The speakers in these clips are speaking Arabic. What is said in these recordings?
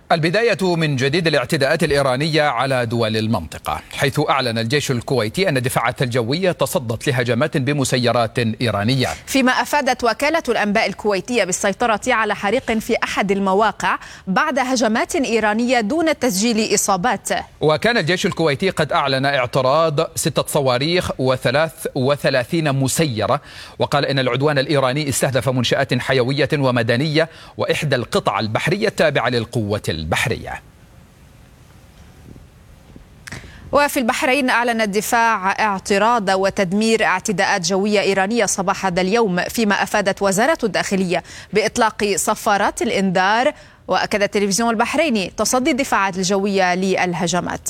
البداية من جديد الاعتداءات الإيرانية على دول المنطقة، حيث أعلن الجيش الكويتي أن الدفاعات الجوية تصدت لهجمات بمسيرات إيرانية، فيما أفادت وكالة الأنباء الكويتية بالسيطرة على حريق في أحد المواقع بعد هجمات إيرانية دون تسجيل إصابات. وكان الجيش الكويتي قد أعلن اعتراض 6 صواريخ و33 مسيرة، وقال إن العدوان الإيراني استهدف منشآت حيوية ومدنية وإحدى القطع البحرية التابعة للقوة البحرية. وفي البحرين أعلن الدفاع اعتراض وتدمير اعتداءات جوية إيرانية صباح هذا اليوم، فيما أفادت وزارة الداخلية بإطلاق صفارات الإنذار. وأكد التلفزيون البحريني تصدي الدفاعات الجوية للهجمات.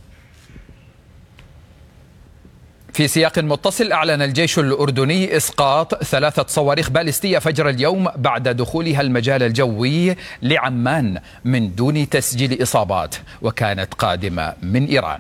في سياق متصل، أعلن الجيش الأردني إسقاط 3 صواريخ باليستية فجر اليوم بعد دخولها المجال الجوي لعمان من دون تسجيل إصابات، وكانت قادمة من إيران.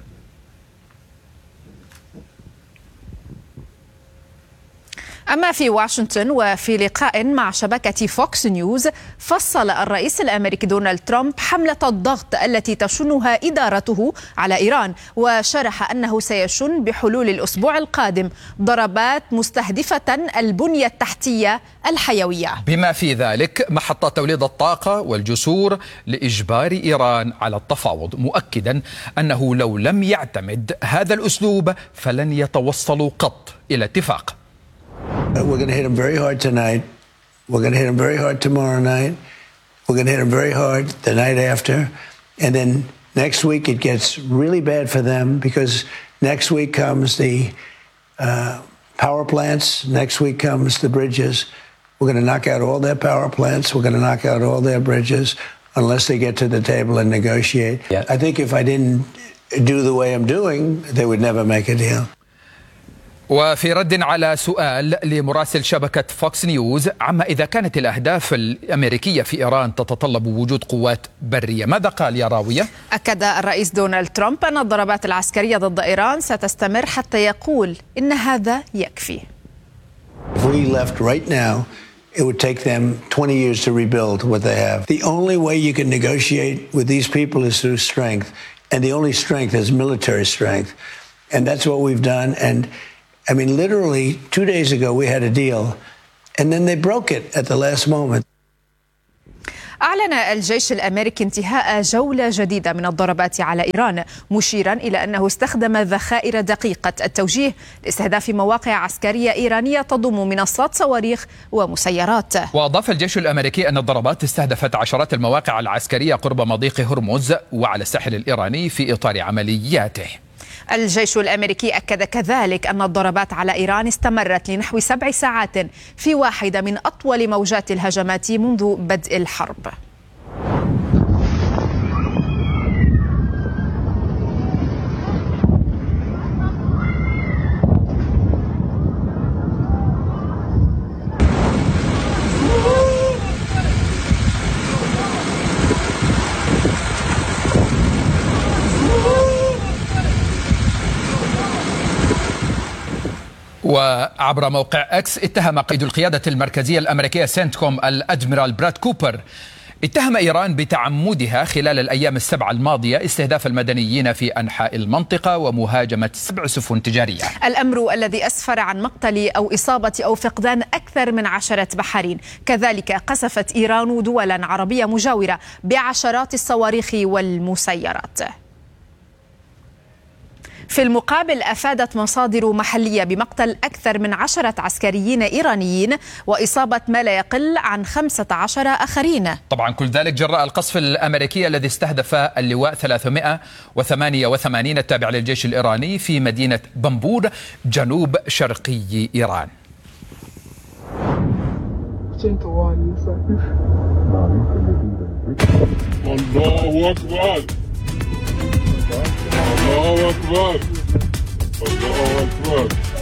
أما في واشنطن، وفي لقاء مع شبكة فوكس نيوز، فصل الرئيس الأمريكي دونالد ترامب حملة الضغط التي تشنها إدارته على إيران، وشرح أنه سيشن بحلول الأسبوع القادم ضربات مستهدفة البنية التحتية الحيوية، بما في ذلك محطات توليد الطاقة والجسور، لإجبار إيران على التفاوض، مؤكدا أنه لو لم يعتمد هذا الأسلوب فلن يتوصلوا قط إلى اتفاق. We're going to hit them very hard tonight. We're going to hit them very hard tomorrow night. We're going to hit them very hard the night after. And then next week it gets really bad for them because next week comes the power plants. Next week comes the bridges. We're going to knock out all their power plants. We're going to knock out all their bridges unless they get to the table and negotiate. Yeah. I think if I didn't do the way I'm doing, they would never make a deal. وفي رد على سؤال لمراسل شبكة فوكس نيوز عما إذا كانت الأهداف الأمريكية في إيران تتطلب وجود قوات برية، ماذا قال يا راوية؟ أكد الرئيس دونالد ترامب أن الضربات العسكرية ضد إيران ستستمر حتى يقول إن هذا يكفي. If we left right now, it would take them 20 years to rebuild what they have. The only way you can negotiate with these people is through strength, and the only strength is military strength. And that's what we've done. And I mean, literally 2 days ago we had a deal, and then they broke it at the last moment. أعلن الجيش الأمريكي انتهاء جولة جديدة من الضربات على إيران، مشيرا إلى أنه استخدم ذخائر دقيقة التوجيه لاستهداف مواقع عسكرية إيرانية تضم منصات صواريخ ومسيرات. وأضاف الجيش الأمريكي أن الضربات استهدفت عشرات المواقع العسكرية قرب مضيق هرمز وعلى الساحل الإيراني في إطار عملياته. الجيش الأمريكي أكد كذلك أن الضربات على إيران استمرت لنحو 7 ساعات في واحدة من أطول موجات الهجمات منذ بدء الحرب. وعبر موقع اكس، اتهم قائد القيادة المركزية الأمريكية سنتكوم الأدميرال براد كوبر اتهم إيران بتعمدها خلال الأيام ال7 الماضية استهداف المدنيين في أنحاء المنطقة ومهاجمة 7 سفن تجارية. الأمر الذي أسفر عن مقتل أو إصابة أو فقدان أكثر من 10 بحرين. كذلك قصفت إيران دولا عربية مجاورة بعشرات الصواريخ والمسيرات. في المقابل، أفادت مصادر محلية بمقتل أكثر من 10 عسكريين إيرانيين وإصابة ما لا يقل عن 15 آخرين. طبعا كل ذلك جراء القصف الأمريكي الذي استهدف اللواء 388 التابع للجيش الإيراني في مدينة بنبور جنوب شرقي إيران. الله أكبر، الله أكبر، الله أكبر.